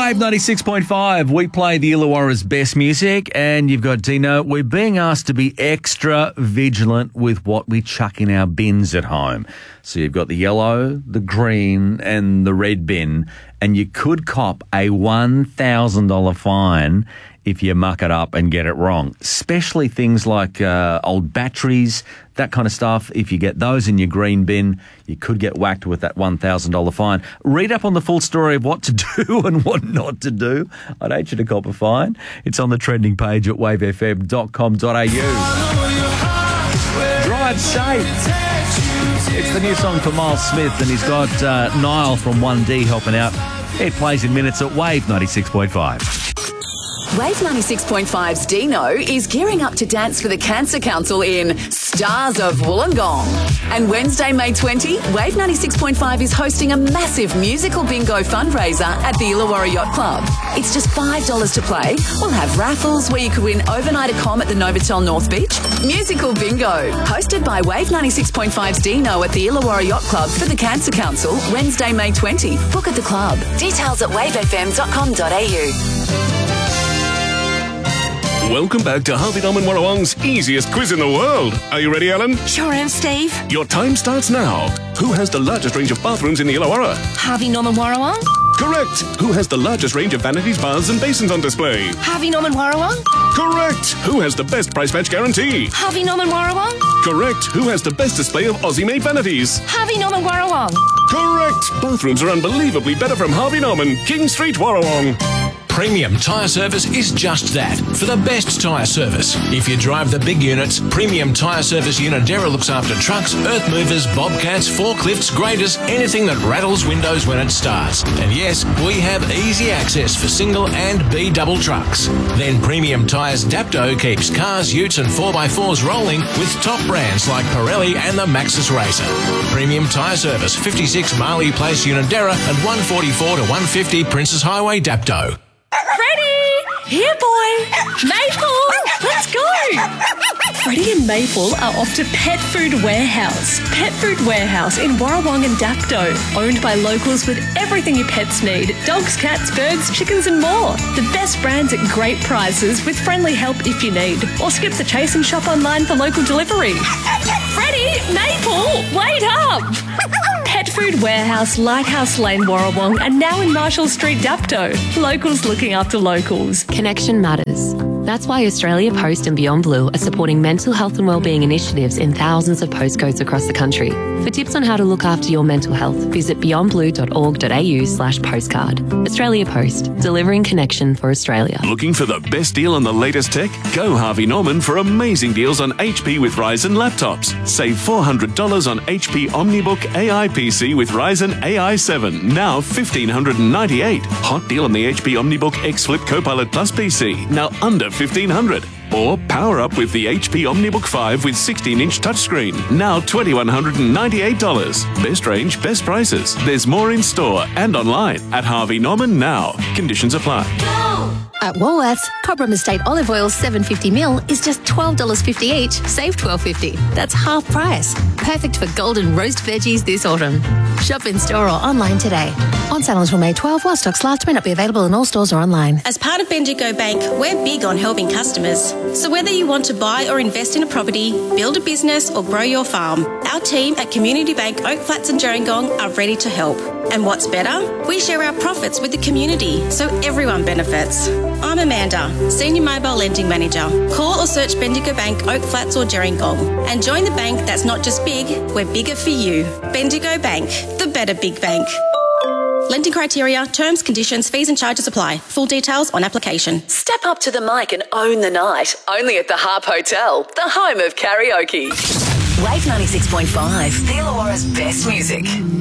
Wave 96.5, we play the Illawarra's best music, and you've got Dino. We're being asked to be extra vigilant with what we chuck in our bins at home. So you've got the yellow, the green, and the red bin, and you could cop a $1,000 fine if you muck it up and get it wrong, especially things like old batteries, that kind of stuff. If you get those in your green bin, you could get whacked with that $1,000 fine. Read up on the full story of what to do and what not to do. I'd hate you to cop a fine. It's on the trending page at wavefm.com.au. Drive safe. It's the new song for Miles Smith, and he's got Niall from 1D helping out. It plays in minutes at Wave 96.5. Wave 96.5's Dino is gearing up to dance for the Cancer Council in Stars of Wollongong. And Wednesday, May 20, Wave 96.5 is hosting a massive musical bingo fundraiser at the Illawarra Yacht Club. It's just $5 to play. We'll have raffles where you could win overnight accom at the Novotel North Beach. Musical bingo, hosted by Wave 96.5's Dino at the Illawarra Yacht Club for the Cancer Council, Wednesday, May 20. Book at the club. Details at wavefm.com.au. Welcome back to Harvey Norman Warrawong's easiest quiz in the world. Are you ready, Ellen? Sure am, Steve. Your time starts now. Who has the largest range of bathrooms in the Illawarra? Harvey Norman Warrawong. Correct. Who has the largest range of vanities, baths and basins on display? Harvey Norman Warrawong. Correct. Who has the best price match guarantee? Harvey Norman Warrawong. Correct. Who has the best display of Aussie-made vanities? Harvey Norman Warrawong. Correct. Bathrooms are unbelievably better from Harvey Norman, King Street, Warrawong. Premium Tyre Service is just that, for the best tyre service. If you drive the big units, Premium Tyre Service Unidera looks after trucks, earth movers, bobcats, forklifts, graders, anything that rattles windows when it starts. And yes, we have easy access for single and B double trucks. Then Premium Tyres Dapto keeps cars, utes and 4x4s rolling with top brands like Pirelli and the Maxxis Racer. Premium Tyre Service, 56 Marley Place Unidera and 144 to 150 Princess Highway Dapto. Freddie! Here, boy! Maple! Let's go! Freddie and Maple are off to Pet Food Warehouse. Pet Food Warehouse in Warrawong and Dapto. Owned by locals with everything your pets need. Dogs, cats, birds, chickens and more. The best brands at great prices with friendly help if you need. Or skip the chase and shop online for local delivery. Freddie! Maple! Wait up! Pet Food Warehouse, Lighthouse Lane, Warrawong, and now in Marshall Street, Dapto. Locals looking after locals. Connection matters. That's why Australia Post and Beyond Blue are supporting mental health and wellbeing initiatives in thousands of postcodes across the country. For tips on how to look after your mental health, visit beyondblue.org.au/postcard. Australia Post, delivering connection for Australia. Looking for the best deal on the latest tech? Go Harvey Norman for amazing deals on HP with Ryzen laptops. Save $400 on HP OmniBook AI PC with Ryzen AI 7, now $1,598. Hot deal on the HP OmniBook X Flip Copilot Plus PC, now under $1,500. Or power up with the HP OmniBook 5 with 16-inch touchscreen, now $2,198. Best range, best prices. There's more in store and online at Harvey Norman now. Conditions apply. At Woolworths, Cobram Estate olive oil 750ml is just $12.50 each, save $12.50. That's half price. Perfect for golden roast veggies this autumn. Shop in store or online today. On sale until May 12, while stocks last, may not be available in all stores or online. As part of Bendigo Bank, we're big on helping customers. So whether you want to buy or invest in a property, build a business or grow your farm, our team at Community Bank Oak Flats and Gerringong are ready to help. And what's better? We share our profits with the community, so everyone benefits. I'm Amanda, Senior Mobile Lending Manager. Call or search Bendigo Bank Oak Flats or Gerringong and join the bank that's not just big, we're bigger for you. Bendigo Bank, the better big bank. Lending criteria, terms, conditions, fees and charges apply. Full details on application. Step up to the mic and own the night. Only at the Harp Hotel, the home of karaoke. Wave 96.5, the Illawarra's best music.